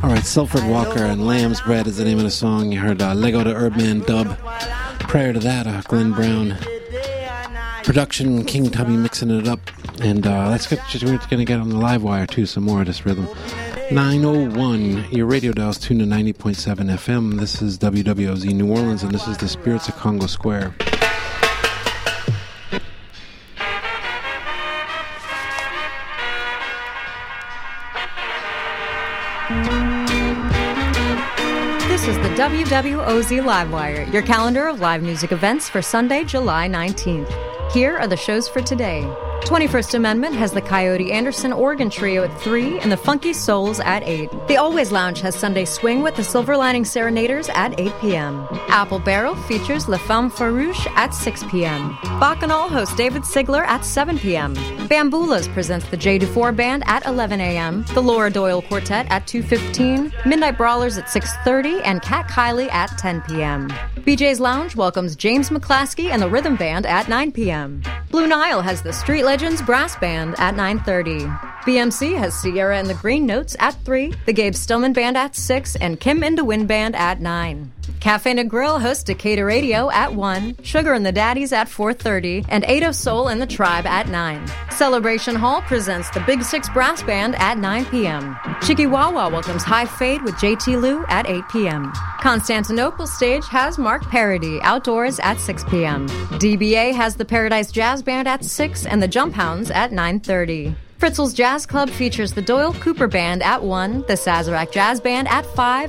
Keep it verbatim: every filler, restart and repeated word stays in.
All right, Silford Walker and Lamb's Bread is the name of the song. You heard uh, Lego the Earthman dub. Prior to that, uh, Glenn Brown. Production, King Tubby mixing it up. And uh, let's get, we're going to get on the live wire, too, some more of this rhythm. nine oh one, your radio dial's tuned to ninety point seven F M. This is W W O Z New Orleans, and this is the Spirits of Congo Square. This is the W W O Z Livewire, your calendar of live music events for Sunday, July nineteenth. Here are the shows for today. twenty-first Amendment has the Coyote Anderson Organ Trio at three and the Funky Souls at eight. The Always Lounge has Sunday Swing with the Silver Lining Serenaders at eight p.m. Apple Barrel features La Femme Farouche at six p.m. Bacchanal hosts David Sigler at seven p.m. Bamboolas presents the Jay Dufour Band at eleven a.m., the Laura Doyle Quartet at two fifteen, Midnight Brawlers at six thirty, and Kat Kiley at ten p.m. B J's Lounge welcomes James McClaskey and the Rhythm Band at nine p.m. Blue Nile has the Street Legends Brass Band at nine thirty. B M C has Sierra and the Green Notes at three, the Gabe Stillman Band at six, and Kim in the Wind Band at nine. Cafe and Grill hosts Decatur Radio at one, Sugar and the Daddies at four thirty, and Ado Soul and the Tribe at nine. Celebration Hall presents the Big Six Brass Band at nine p.m. Chikiwawa welcomes High Fade with J T Lou at eight p.m. Constantinople Stage has Mark Parody outdoors at six p.m. D B A has the Paradise Jazz Band at six and the Jump Hounds at nine thirty. Fritzl's Jazz Club features the Doyle Cooper Band at one, the Sazerac Jazz Band at five,